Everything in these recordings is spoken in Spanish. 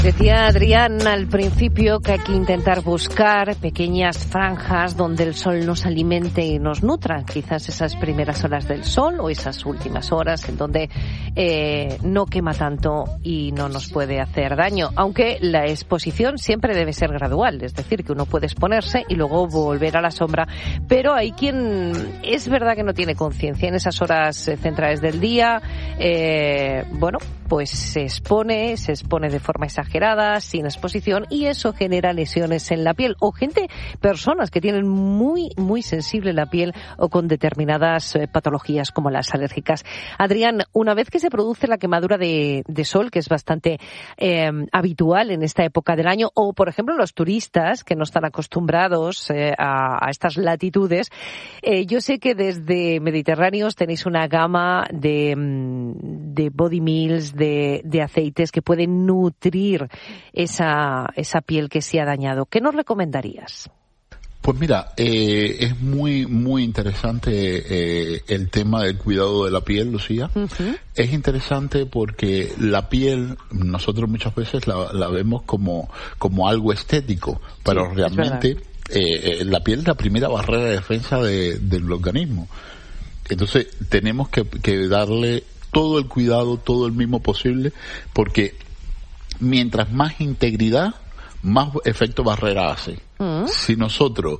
Decía Adrián al principio que hay que intentar buscar pequeñas franjas donde el sol nos alimente y nos nutra. Quizás esas primeras horas del sol o esas últimas horas en donde no quema tanto y no nos puede hacer daño. Aunque la exposición siempre debe ser gradual, es decir, que uno puede exponerse y luego volver a la sombra. Pero hay quien es verdad que no tiene conciencia en esas horas centrales del día. Pues se expone de forma exagerada, sin exposición, y eso genera lesiones en la piel. O personas que tienen muy, muy sensible la piel o con determinadas patologías como las alérgicas. Adrián, una vez que se produce la quemadura de sol, que es bastante habitual en esta época del año, o por ejemplo los turistas que no están acostumbrados a estas latitudes, yo sé que desde Mediterráneos tenéis una gama de body mills, de aceites que pueden nutrir esa piel que se ha dañado. ¿Qué nos recomendarías? Pues mira, es muy, muy interesante el tema del cuidado de la piel, Lucía. Uh-huh. Es interesante porque la piel, nosotros muchas veces la vemos como algo estético, pero sí, realmente la piel es la primera barrera de defensa del organismo. Entonces tenemos que darle todo el cuidado, todo el mimo posible, porque mientras más integridad, más efecto barrera hace. Si nosotros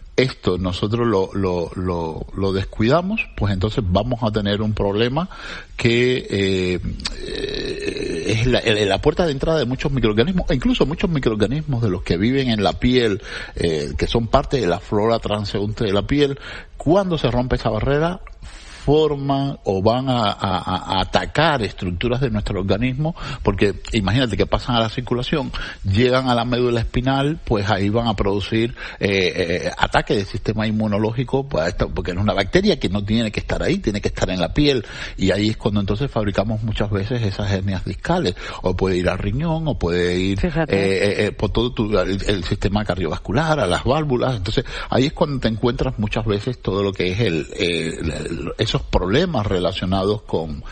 lo descuidamos, pues entonces vamos a tener un problema que es la puerta de entrada de muchos microorganismos, e incluso muchos microorganismos de los que viven en la piel, que son parte de la flora transeúnte de la piel. Cuando se rompe esa barrera, forman o van a atacar estructuras de nuestro organismo, porque imagínate que pasan a la circulación, llegan a la médula espinal, pues ahí van a producir ataque del sistema inmunológico, pues, porque es una bacteria que no tiene que estar ahí, tiene que estar en la piel, y ahí es cuando entonces fabricamos muchas veces esas hernias discales, o puede ir al riñón, o puede ir por todo el sistema cardiovascular, a las válvulas. Entonces ahí es cuando te encuentras muchas veces todo lo que es esos problemas relacionados con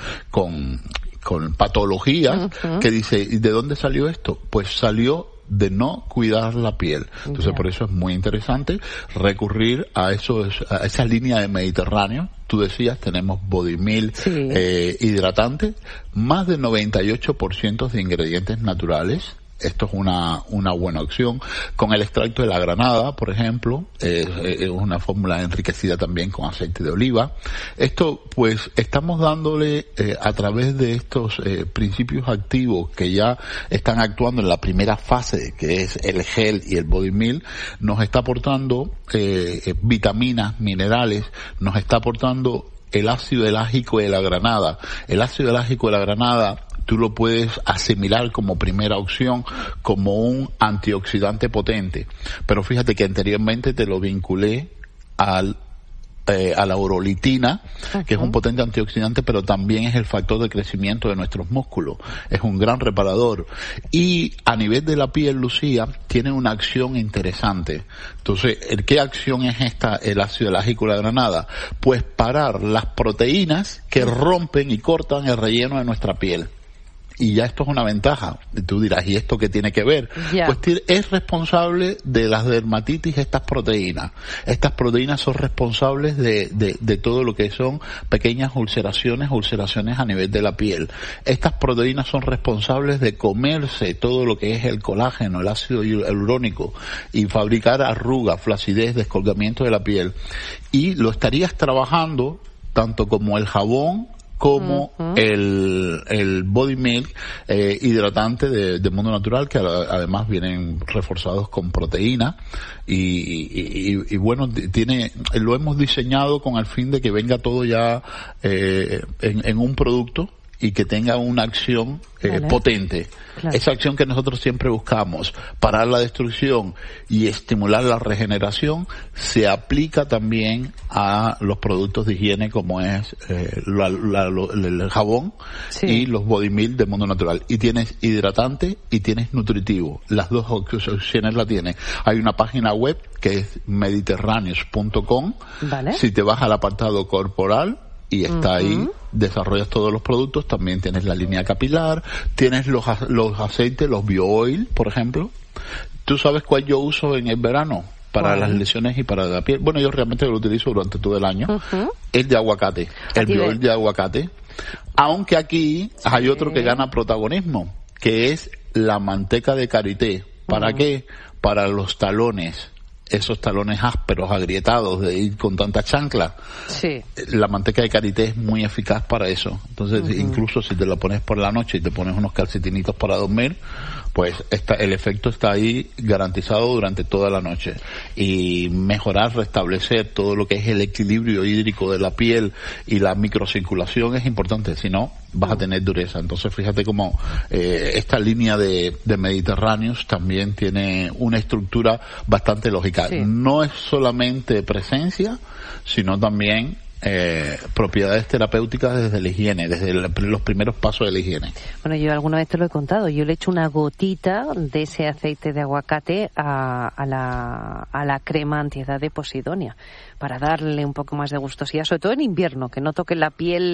patologías. Uh-huh. Que dice, ¿y de dónde salió esto? Pues salió de no cuidar la piel. Entonces, por eso es muy interesante recurrir a esa línea de Mediterráneo. Tú decías, tenemos body milk, sí, hidratante, más del 98% de ingredientes naturales. Esto es una buena opción. Con el extracto de la granada, por ejemplo, es una fórmula enriquecida también con aceite de oliva. Esto, pues, estamos dándole a través de estos principios activos que ya están actuando en la primera fase, que es el gel y el body milk, nos está aportando vitaminas, minerales, nos está aportando el ácido elágico de la granada. El ácido elágico de la granada tú lo puedes asimilar como primera opción como un antioxidante potente. Pero fíjate que anteriormente te lo vinculé a la urolitina, okay, que es un potente antioxidante, pero también es el factor de crecimiento de nuestros músculos. Es un gran reparador. Y a nivel de la piel, Lucía, tiene una acción interesante. Entonces, ¿qué acción es esta, el ácido elágico de la granada? Pues parar las proteínas que rompen y cortan el relleno de nuestra piel. Y ya esto es una ventaja. Tú dirás, ¿y esto qué tiene que ver? Yeah. Pues es responsable de las dermatitis estas proteínas. Estas proteínas son responsables de todo lo que son pequeñas ulceraciones a nivel de la piel. Estas proteínas son responsables de comerse todo lo que es el colágeno, el ácido hialurónico, y fabricar arrugas, flacidez, descolgamiento de la piel. Y lo estarías trabajando tanto como el jabón, como el body milk hidratante de Mundo Natural, que además vienen reforzados con proteína y bueno, lo hemos diseñado con el fin de que venga todo ya en un producto y que tenga una acción potente. Claro. Esa acción que nosotros siempre buscamos, parar la destrucción y estimular la regeneración, se aplica también a los productos de higiene como es el jabón, sí, y los body milk de Mundo Natural. Y tienes hidratante y tienes nutritivo. Las dos opciones la tienes. Hay una página web que es mediterráneos.com. Vale. Si te vas al apartado corporal, y está ahí, desarrollas todos los productos, también tienes la línea capilar, tienes los aceites, los bio-oil, por ejemplo. ¿Tú sabes cuál yo uso en el verano? Para las lesiones y para la piel. Bueno, yo realmente lo utilizo durante todo el año. El de aguacate, el bio-oil de aguacate. Aunque aquí hay otro que gana protagonismo, que es la manteca de karité. ¿Para qué? Para los talones. Esos talones ásperos, agrietados, de ir con tanta chancla. Sí. La manteca de karité es muy eficaz para eso. Entonces, incluso si te la pones por la noche y te pones unos calcetinitos para dormir, pues el efecto está ahí garantizado durante toda la noche. Y mejorar, restablecer todo lo que es el equilibrio hídrico de la piel y la microcirculación es importante, si no vas a tener dureza. Entonces fíjate cómo esta línea de Mediterráneos también tiene una estructura bastante lógica. Sí. No es solamente presencia, sino también propiedades terapéuticas desde la higiene, desde los primeros pasos de la higiene. Bueno, yo alguna vez te lo he contado, yo le echo una gotita de ese aceite de aguacate a la crema antiedad de Posidonia, para darle un poco más de gustosidad, sobre todo en invierno, que noto que la piel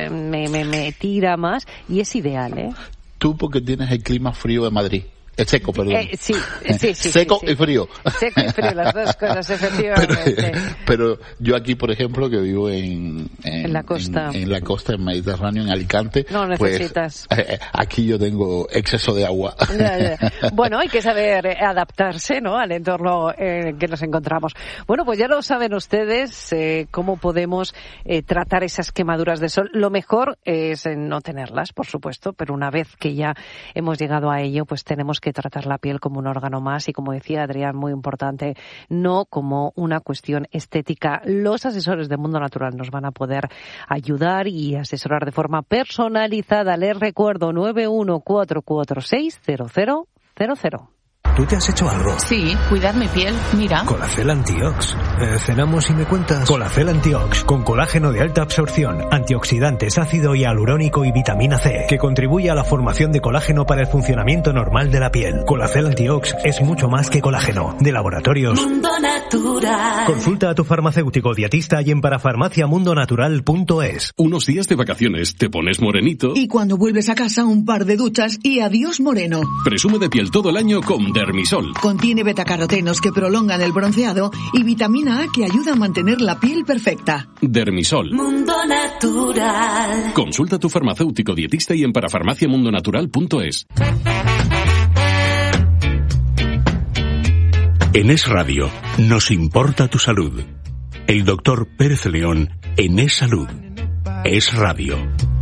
me tira más, y es ideal, ¿eh? Tú porque tienes el clima frío de Madrid. Es seco, perdón. Sí. Seco y frío. Seco y frío, las dos cosas, efectivamente. Pero yo aquí, por ejemplo, que vivo en la costa, en la costa del Mediterráneo, en Alicante, no necesitas. Pues, aquí yo tengo exceso de agua. Ya. Bueno, hay que saber adaptarse, ¿no?, al entorno en que nos encontramos. Bueno, pues ya lo saben ustedes, cómo podemos tratar esas quemaduras de sol. Lo mejor es no tenerlas, por supuesto, pero una vez que ya hemos llegado a ello, pues tenemos que tratar la piel como un órgano más y, como decía Adrián, muy importante, no como una cuestión estética. Los asesores de Mundo Natural nos van a poder ayudar y asesorar de forma personalizada. Les recuerdo 914460000. ¿Tú te has hecho algo? Sí, cuidar mi piel, mira. Colacel Antiox. ¿Cenamos y me cuentas? Colacel Antiox, con colágeno de alta absorción, antioxidantes, ácido hialurónico y vitamina C, que contribuye a la formación de colágeno para el funcionamiento normal de la piel. Colacel Antiox es mucho más que colágeno. De Laboratorios Mundo Natural. Consulta a tu farmacéutico dietista y en parafarmaciamundonatural.es. Unos días de vacaciones, te pones morenito. Y cuando vuelves a casa, un par de duchas y adiós moreno. Presume de piel todo el año con Dermisol. Contiene betacarotenos que prolongan el bronceado y vitamina A que ayuda a mantener la piel perfecta. Dermisol. Mundo Natural. Consulta a tu farmacéutico dietista y en parafarmaciamundonatural.es. En Es Radio nos importa tu salud. El doctor Pérez León en Es Salud. Es Radio.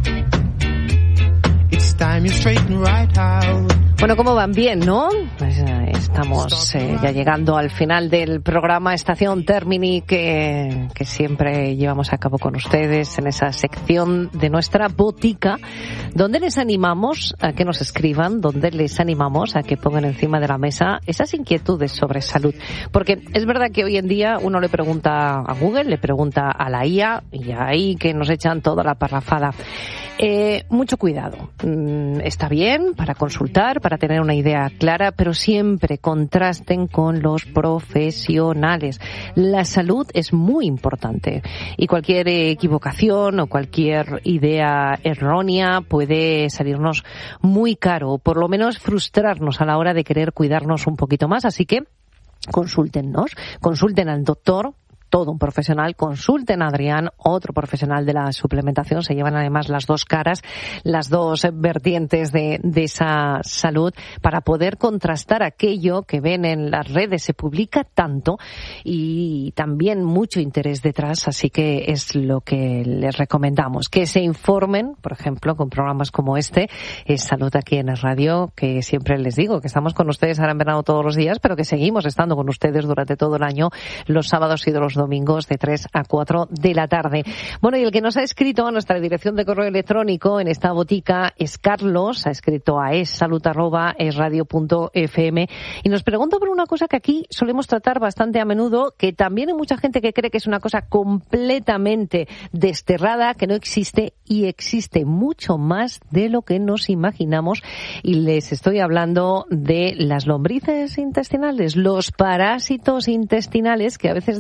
Bueno, ¿cómo van? Bien, ¿no? Pues estamos ya llegando al final del programa Estación Termini que siempre llevamos a cabo con ustedes en esa sección de nuestra botica, donde les animamos a que nos escriban, donde les animamos a que pongan encima de la mesa esas inquietudes sobre salud. Porque es verdad que hoy en día uno le pregunta a Google, le pregunta a la IA, y ahí que nos echan toda la parrafada. Mucho cuidado. Está bien para consultar, para tener una idea clara, pero siempre contrasten con los profesionales. La salud es muy importante y cualquier equivocación o cualquier idea errónea puede salirnos muy caro, o por lo menos frustrarnos a la hora de querer cuidarnos un poquito más. Así que consúltennos, consulten al doctor, todo un profesional, consulten a Adrián, otro profesional de la suplementación. Se llevan además las dos caras, las dos vertientes de esa salud, para poder contrastar aquello que ven en las redes. Se publica tanto y también mucho interés detrás, así que es lo que les recomendamos, que se informen, por ejemplo, con programas como este, Es Salud aquí en Es Radio, que siempre les digo que estamos con ustedes ahora en verano todos los días, pero que seguimos estando con ustedes durante todo el año, los sábados y los domingos de 3 a 4 de la tarde. Bueno, y el que nos ha escrito a nuestra dirección de correo electrónico en esta botica es Carlos, ha escrito a essalud@esradio.fm y nos pregunta por una cosa que aquí solemos tratar bastante a menudo, que también hay mucha gente que cree que es una cosa completamente desterrada, que no existe, y existe mucho más de lo que nos imaginamos, y les estoy hablando de las lombrices intestinales, los parásitos intestinales, que a veces dan unas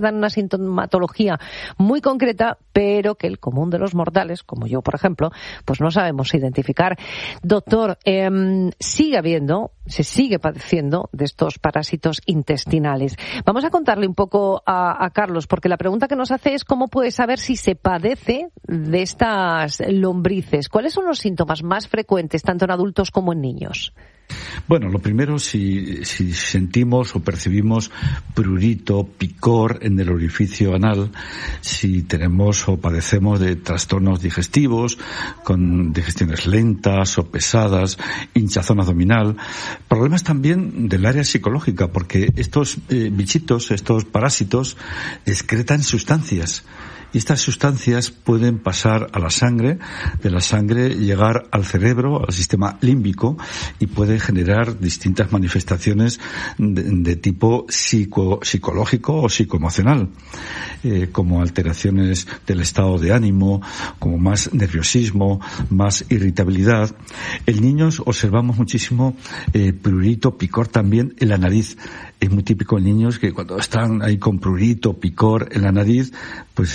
sintomatología muy concreta, pero que el común de los mortales, como yo, por ejemplo, pues no sabemos identificar. Doctor, se sigue padeciendo de estos parásitos intestinales. Vamos a contarle un poco a Carlos, porque la pregunta que nos hace es cómo puede saber si se padece de estas lombrices. ¿Cuáles son los síntomas más frecuentes, tanto en adultos como en niños? Bueno, lo primero, si sentimos o percibimos prurito, picor en el orificio anal, si tenemos o padecemos de trastornos digestivos, con digestiones lentas o pesadas, hinchazón abdominal, problemas también del área psicológica, porque estos bichitos, estos parásitos, excretan sustancias. Y estas sustancias pueden pasar a la sangre, de la sangre llegar al cerebro, al sistema límbico, y puede generar distintas manifestaciones de tipo psicológico o psicoemocional, como alteraciones del estado de ánimo, como más nerviosismo, más irritabilidad. En niños observamos muchísimo prurito, picor también en la nariz. Es muy típico en niños que cuando están ahí con prurito, picor en la nariz, pues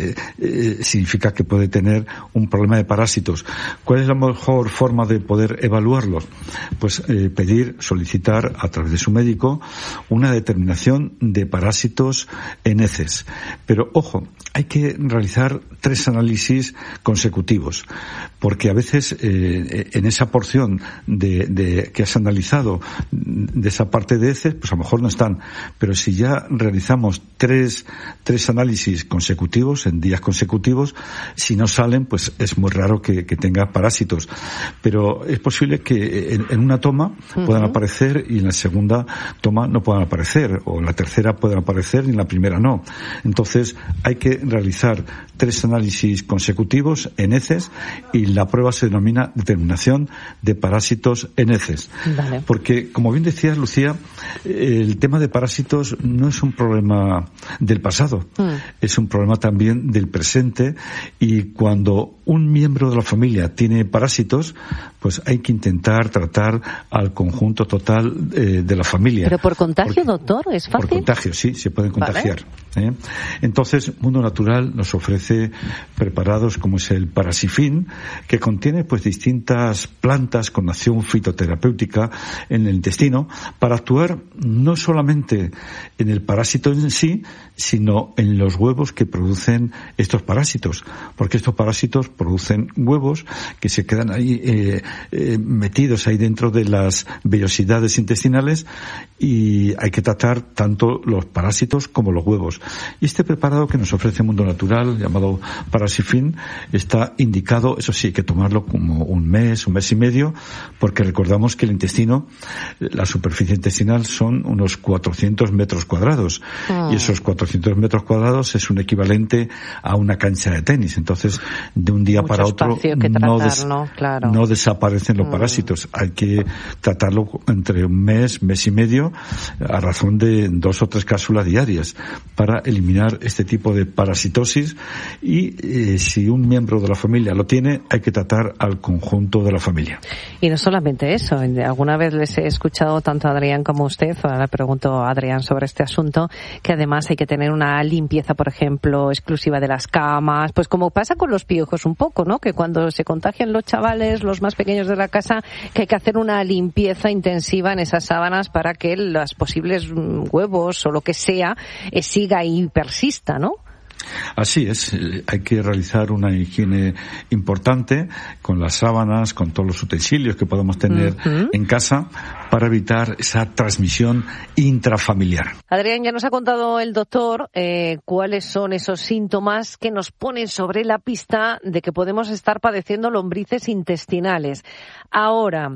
significa que puede tener un problema de parásitos. ¿Cuál es la mejor forma de poder evaluarlos? Pues solicitar a través de su médico una determinación de parásitos en heces. Pero ojo, hay que realizar 3 análisis consecutivos, porque a veces en esa porción de que has analizado de esa parte de heces, pues a lo mejor no están, pero si ya realizamos tres análisis consecutivos, en días consecutivos, si no salen, pues es muy raro que tenga parásitos. Pero es posible que en una toma puedan aparecer y en la segunda toma no puedan aparecer, o en la tercera puedan aparecer y en la primera no. Entonces hay que realizar 3 análisis consecutivos en heces y la prueba se denomina determinación de parásitos en heces. Vale. Porque, como bien decías, Lucía, el tema de parásitos no es un problema del pasado, es un problema también del presente, y cuando un miembro de la familia tiene parásitos, pues hay que intentar tratar al conjunto total de la familia. ¿Pero por contagio, doctor? ¿Es fácil? Por contagio, sí, se pueden contagiar. Vale. Entonces, Mundo Natural nos ofrece preparados como es el Parasifin, que contiene pues distintas plantas con acción fitoterapéutica en el intestino para actuar no solamente en el parásito en sí, sino en los huevos que producen estos parásitos, porque estos parásitos producen huevos que se quedan ahí metidos ahí dentro de las vellosidades intestinales, y hay que tratar tanto los parásitos como los huevos. Y este preparado que nos ofrece Mundo Natural, llamado Parasifin, está indicado, eso sí, hay que tomarlo como un mes y medio, porque recordamos que el intestino, la superficie intestinal son unos 400 metros cuadrados, y esos 400 metros cuadrados es un equivalente a una cancha de tenis. Entonces, de un día para otro no desaparecen los parásitos. Hay que tratarlo entre un mes y medio, a razón de 2 o 3 cápsulas diarias, para eliminar este tipo de parasitosis. Y si un miembro de la familia lo tiene, hay que tratar al conjunto de la familia. Y no solamente eso, alguna vez les he escuchado tanto a Adrián como a usted, ahora le pregunto a Adrián sobre este asunto, que además hay que tener una limpieza, por ejemplo, exclusiva de las camas, pues como pasa con los piojos un poco, ¿no? Que cuando se contagian los chavales, los más pequeños de la casa, que hay que hacer una limpieza intensiva en esas sábanas para que los posibles huevos o lo que sea siga y persista, ¿no? Así es, hay que realizar una higiene importante con las sábanas, con todos los utensilios que podamos tener en casa, para evitar esa transmisión intrafamiliar. Adrián, ya nos ha contado el doctor cuáles son esos síntomas que nos ponen sobre la pista de que podemos estar padeciendo lombrices intestinales. Ahora,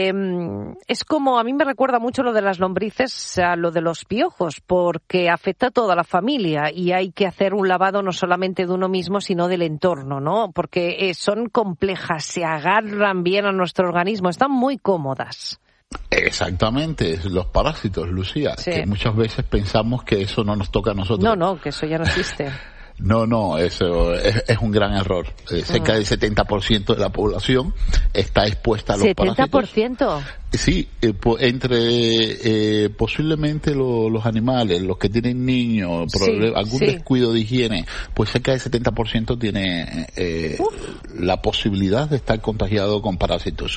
es como, a mí me recuerda mucho lo de las lombrices a lo de los piojos, porque afecta a toda la familia y hay que hacer un lavado no solamente de uno mismo, sino del entorno, ¿no? Porque son complejas, se agarran bien a nuestro organismo, están muy cómodas. Exactamente, los parásitos, Lucía, sí. Que muchas veces pensamos que eso no nos toca a nosotros. No, que eso ya no existe. No, eso es un gran error. Cerca del 70% de la población está expuesta a los parásitos. ¿70%? Sí, entre posiblemente los animales, los que tienen niños, algún descuido de higiene, pues cerca del 70% tiene la posibilidad de estar contagiado con parásitos.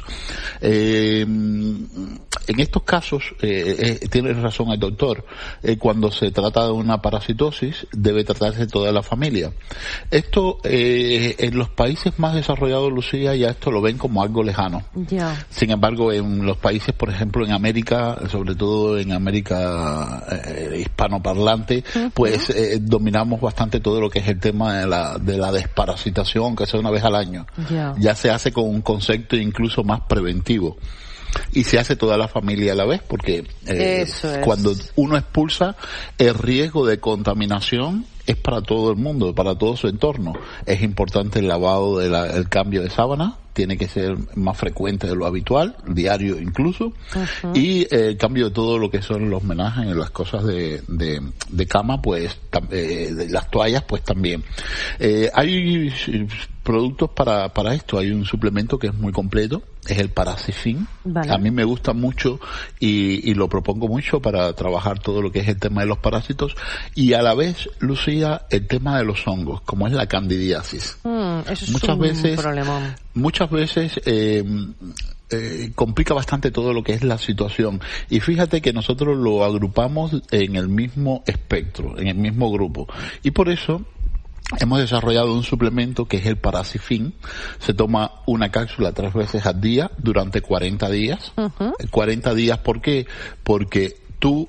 En estos casos, tiene razón el doctor, cuando se trata de una parasitosis, debe tratarse toda la familia. Esto, en los países más desarrollados, Lucía, ya esto lo ven como algo lejano. Yeah. Sin embargo, en los países, por ejemplo, en América, sobre todo en América hispanoparlante, pues dominamos bastante todo lo que es el tema de la desparasitación, que sea una vez al año. Yeah. Ya se hace con un concepto incluso más preventivo. Y se hace toda la familia a la vez, porque cuando uno expulsa, el riesgo de contaminación es para todo el mundo, para todo su entorno. Es importante el lavado, el cambio de sábana, tiene que ser más frecuente de lo habitual, diario incluso, y el cambio de todo lo que son los menajes, las cosas de cama, pues, de las toallas, pues también. Hay productos para esto, hay un suplemento que es muy completo, es el Parasifin. Vale. A mí me gusta mucho y lo propongo mucho para trabajar todo lo que es el tema de los parásitos y a la vez, Lucía, el tema de los hongos, como es la candidiasis. Eso es un problemón. Muchas veces complica bastante todo lo que es la situación. Y fíjate que nosotros lo agrupamos en el mismo espectro, en el mismo grupo. Y por eso hemos desarrollado un suplemento que es el Parasifin. Se toma una cápsula 3 veces al día durante 40 días. 40 días, ¿por qué? Porque tú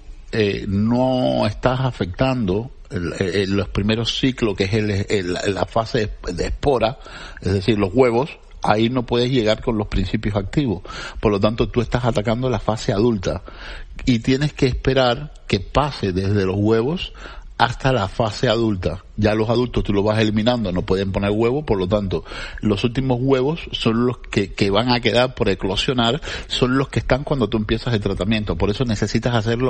no estás afectando los primeros ciclos, que es la fase de espora, es decir, los huevos. Ahí no puedes llegar con los principios activos. Por lo tanto, tú estás atacando la fase adulta y tienes que esperar que pase desde los huevos hasta la fase adulta. Ya los adultos tú los vas eliminando, no pueden poner huevos, por lo tanto, los últimos huevos son los que van a quedar por eclosionar, son los que están cuando tú empiezas el tratamiento. Por eso necesitas hacerlo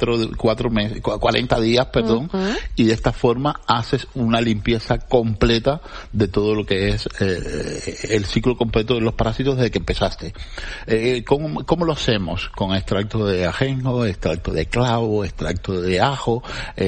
40 días, y de esta forma haces una limpieza completa de todo lo que es el ciclo completo de los parásitos desde que empezaste. ¿Cómo lo hacemos? Con extracto de ajenjo, extracto de clavo, extracto de ajo,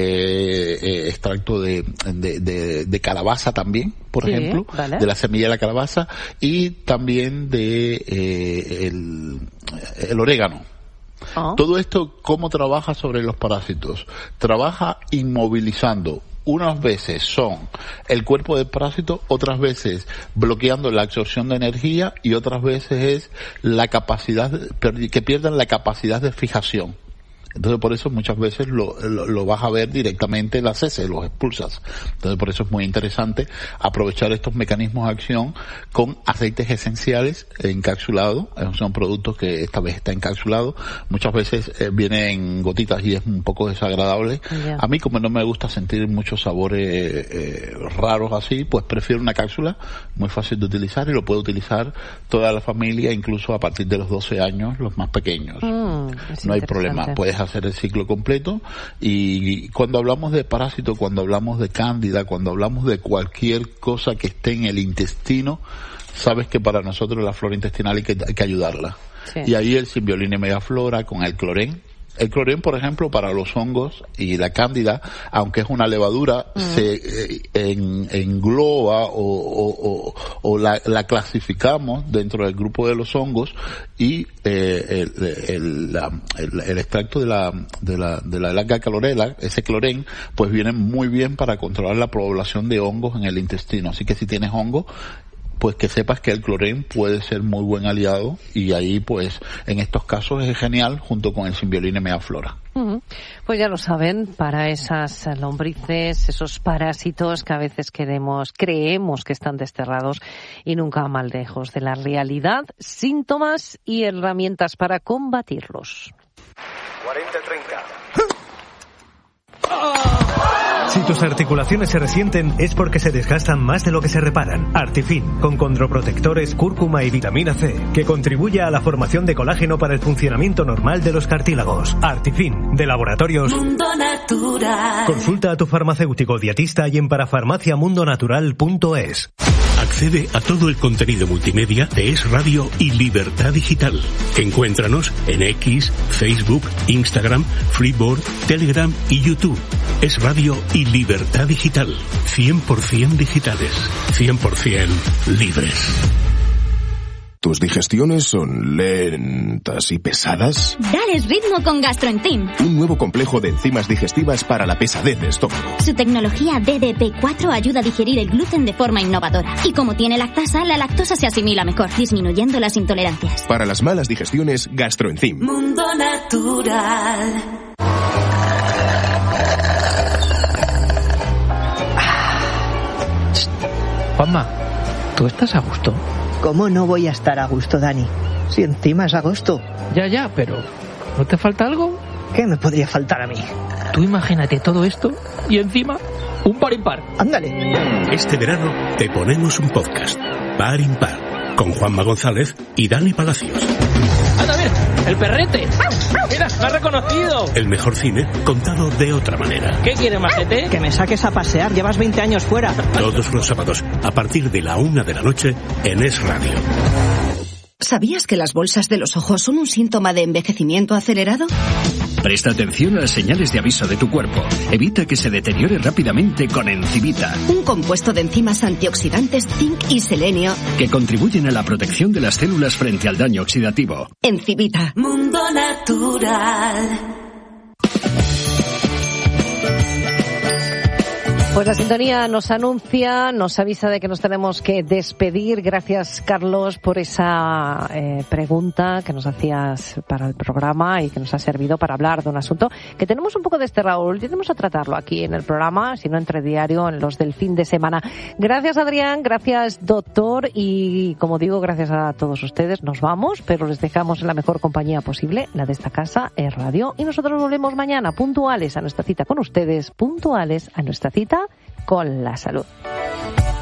extracto de calabaza también, por ejemplo, ¿vale? De la semilla de la calabaza y también de el orégano. Todo esto, ¿cómo trabaja sobre los parásitos? Trabaja inmovilizando. Unas veces son el cuerpo del parásito, otras veces bloqueando la absorción de energía y otras veces es la capacidad, que pierdan la capacidad de fijación. Entonces por eso muchas veces lo vas a ver directamente en las heces, los expulsas. Entonces por eso es muy interesante aprovechar estos mecanismos de acción con aceites esenciales encapsulados. Son productos que esta vez está encapsulado. Muchas veces vienen en gotitas y es un poco desagradable. Yeah. A mí, como no me gusta sentir muchos sabores raros así, pues prefiero una cápsula muy fácil de utilizar y lo puede utilizar toda la familia, incluso a partir de los 12 años, los más pequeños. No hay problema. Puedes hacer el ciclo completo y cuando hablamos de parásito, cuando hablamos de cándida, cuando hablamos de cualquier cosa que esté en el intestino, sabes que para nosotros la flora intestinal hay que ayudarla. Sí. Y ahí el Symbiolina Megaflora con el clorén. El clorén, por ejemplo, para los hongos y la cándida, aunque es una levadura, se engloba o la clasificamos dentro del grupo de los hongos y el extracto de la alga clorela, ese clorén, pues viene muy bien para controlar la población de hongos en el intestino. Así que si tienes hongo, pues que sepas que el clorén puede ser muy buen aliado y ahí pues en estos casos es genial junto con el Symbiolina Megaflora. Pues ya lo saben, para esas lombrices, esos parásitos que a veces creemos que están desterrados y nunca mal lejos de la realidad, síntomas y herramientas para combatirlos. 40-30. Si tus articulaciones se resienten es porque se desgastan más de lo que se reparan. Artifin, con condroprotectores, cúrcuma y vitamina C, que contribuye a la formación de colágeno para el funcionamiento normal de los cartílagos. Artifin, de Laboratorios Mundo Natural. Consulta a tu farmacéutico dietista y en parafarmaciamundonatural.es. Accede a todo el contenido multimedia de Es Radio y Libertad Digital. Encuéntranos en X, Facebook, Instagram, Freeboard, Telegram y YouTube. Es Radio y Libertad Digital. 100% digitales. 100% libres. ¿Tus digestiones son lentas y pesadas? Dales ritmo con GastroEnzyme. Un nuevo complejo de enzimas digestivas para la pesadez de estómago. Su tecnología DDP4 ayuda a digerir el gluten de forma innovadora. Y como tiene lactasa, la lactosa se asimila mejor, disminuyendo las intolerancias. Para las malas digestiones, GastroEnzyme. Mundo Natural. Juanma, ¿tú estás a gusto? ¿Cómo no voy a estar a gusto, Dani? Si encima es agosto. Ya, pero ¿no te falta algo? ¿Qué me podría faltar a mí? Tú imagínate todo esto y encima un par impar. ¡Ándale! Este verano te ponemos un podcast, Par Impar, con Juanma González y Dani Palacios. ¡Anda, mira! ¡El perrete! ¡Mira, me ha reconocido! El mejor cine contado de otra manera. ¿Qué quieres, majete? Que me saques a pasear, llevas 20 años fuera. Todos los sábados, a partir de la 1 de la noche, en Es Radio. ¿Sabías que las bolsas de los ojos son un síntoma de envejecimiento acelerado? Presta atención a las señales de aviso de tu cuerpo. Evita que se deteriore rápidamente con Encivita. Un compuesto de enzimas antioxidantes, zinc y selenio que contribuyen a la protección de las células frente al daño oxidativo. Encivita. Mundo Natural. Pues la sintonía nos anuncia, nos avisa de que nos tenemos que despedir. Gracias, Carlos, por esa pregunta que nos hacías para el programa y que nos ha servido para hablar de un asunto que tenemos un poco desterrado. Volveremos a tratarlo aquí en el programa, si no entre diario, en los del fin de semana. Gracias, Adrián, gracias, doctor, y como digo, gracias a todos ustedes. Nos vamos, pero les dejamos en la mejor compañía posible, la de esta casa, Es Radio, y nosotros volvemos mañana puntuales a nuestra cita con ustedes, puntuales a nuestra cita con la salud.